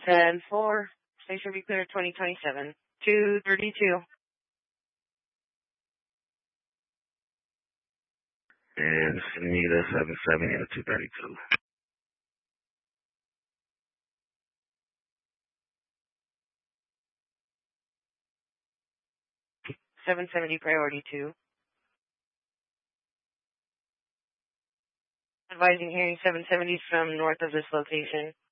10-4. Station be clear 2027. 232. And Sunita 770 to 232. $770 priority 2. Advising hearing 770s from north of this location.